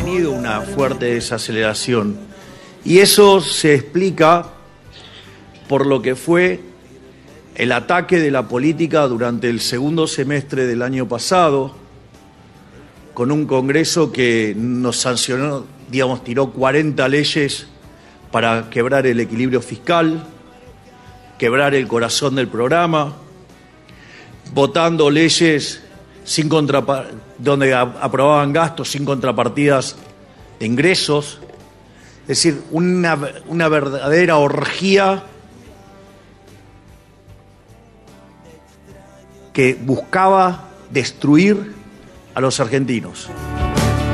tenido una fuerte desaceleración. Y eso se explica por lo que fue el ataque de la política durante el segundo semestre del año pasado, con un Congreso que nos sancionó, digamos, tiró 40 leyes para quebrar el equilibrio fiscal, quebrar el corazón del programa, votando leyes donde aprobaban gastos sin contrapartidas de ingresos. Es decir, una verdadera orgía que buscaba destruir a los argentinos.